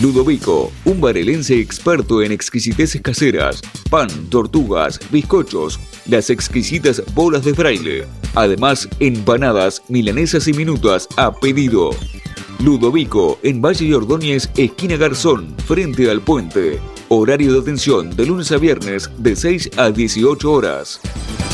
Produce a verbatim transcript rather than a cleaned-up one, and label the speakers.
Speaker 1: Ludovico, un barelense experto en exquisiteces caseras, pan, tortugas, bizcochos, las exquisitas bolas de fraile. Además, empanadas, milanesas y minutas a pedido. Ludovico, en Valle y Ordóñez, esquina Garzón, frente al puente. Horario de atención de lunes a viernes de seis a dieciocho horas.